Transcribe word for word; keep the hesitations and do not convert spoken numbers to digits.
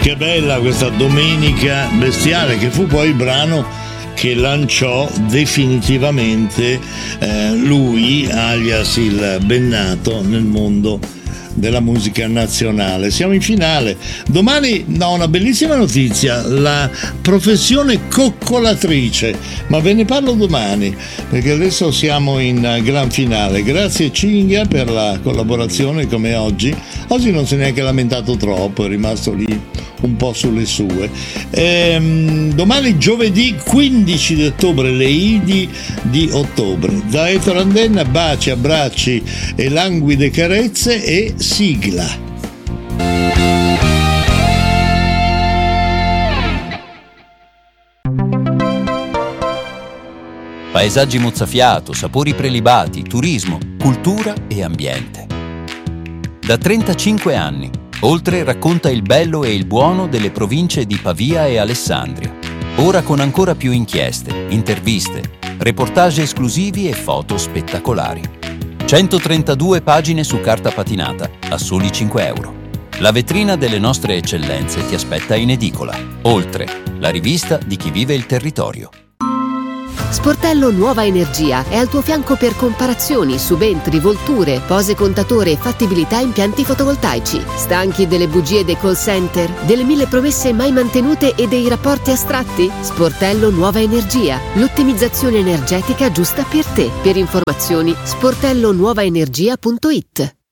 Che bella questa Domenica Bestiale, che fu poi il brano che lanciò definitivamente eh, lui, alias il Bennato, nel mondo della musica nazionale. Siamo in finale. Domani ho una bellissima notizia, la professione coccolatrice, ma ve ne parlo domani, perché adesso siamo in gran finale. Grazie Cinghia per la collaborazione come oggi. Oggi non si è neanche lamentato troppo, è rimasto lì un po' sulle sue. Ehm, domani giovedì quindici di ottobre, le Idi di ottobre. Da Ettore Andenna, baci, abbracci e languide carezze e sigla. Paesaggi mozzafiato, sapori prelibati, turismo, cultura e ambiente. Da trentacinque anni, Oltre racconta il bello e il buono delle province di Pavia e Alessandria. Ora con ancora più inchieste, interviste, reportage esclusivi e foto spettacolari. centotrentadue pagine su carta patinata, a soli cinque euro. La vetrina delle nostre eccellenze ti aspetta in edicola. Oltre, la rivista di chi vive il territorio. Sportello Nuova Energia è al tuo fianco per comparazioni, subentri, volture, pose contatore e fattibilità impianti fotovoltaici. Stanchi delle bugie dei call center, delle mille promesse mai mantenute e dei rapporti astratti? Sportello Nuova Energia, l'ottimizzazione energetica giusta per te. Per informazioni sportello nuova energia punto it.